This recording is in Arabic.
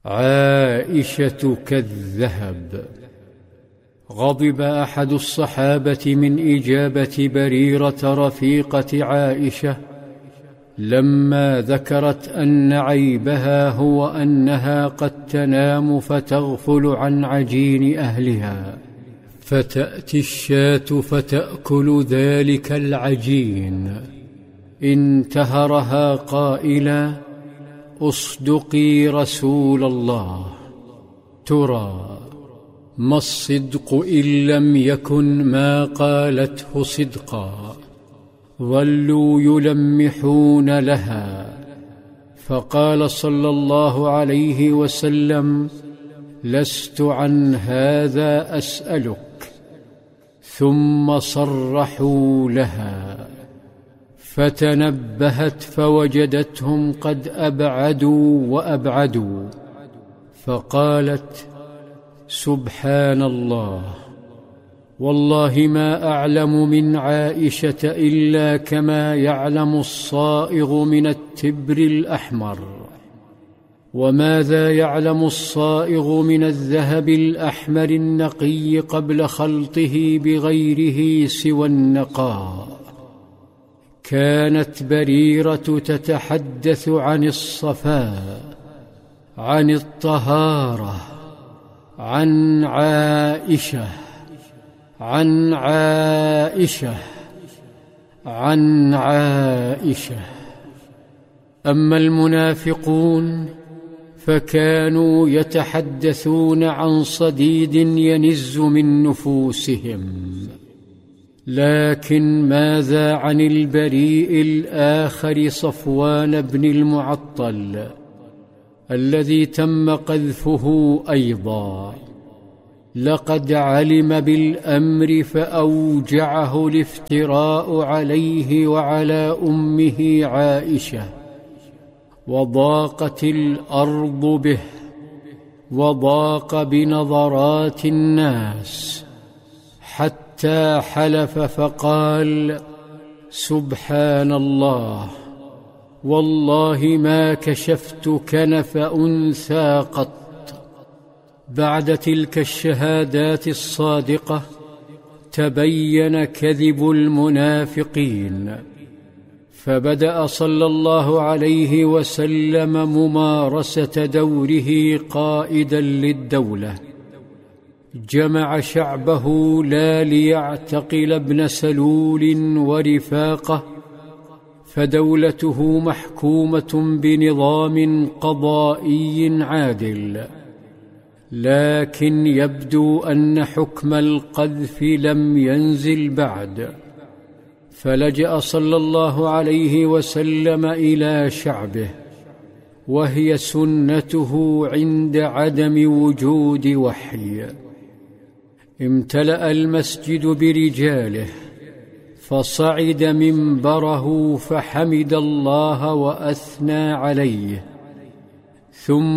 عائشة كالذهب. غضب أحد الصحابة من إجابة بريرة رفيقة عائشة لما ذكرت أن عيبها هو أنها قد تنام فتغفل عن عجين أهلها، فتأتي الشاة فتأكل ذلك العجين. انتهرها قائلا: اصدقي رسول الله، ترى ما الصدق إن لم يكن ما قالته صدقا. ظلوا يلمحون لها، فقال صلى الله عليه وسلم: لست عن هذا أسألك. ثم صرحوا لها، فتنبهت فوجدتهم قد أبعدوا وأبعدوا، فقالت: سبحان الله، والله ما أعلم من عائشة إلا كما يعلم الصائغ من التبر الأحمر. وماذا يعلم الصائغ من الذهب الأحمر النقي قبل خلطه بغيره سوى النقاء؟ كانت بريرة تتحدث عن الصفاء، عن الطهارة، عن عائشة، عن عائشة، عن عائشة. أما المنافقون فكانوا يتحدثون عن صديد ينز من نفوسهم. لكن ماذا عن البريء الآخر صفوان بن المعطل الذي تم قذفه أيضا؟ لقد علم بالأمر فأوجعه الافتراء عليه وعلى أمه عائشة، وضاقت الأرض به، وضاق بنظرات الناس، حتى حلف فقال: سبحان الله، والله ما كشفت كنف أنثى قط. بعد تلك الشهادات الصادقة تبين كذب المنافقين، فبدأ صلى الله عليه وسلم ممارسة دوره قائدا للدولة. جمع شعبه لا ليعتقل ابن سلول ورفاقه، فدولته محكومة بنظام قضائي عادل، لكن يبدو أن حكم القذف لم ينزل بعد، فلجأ صلى الله عليه وسلم إلى شعبه، وهي سنته عند عدم وجود وحي. امتلأ المسجد برجاله، فصعد منبره فحمد الله وأثنى عليه، ثم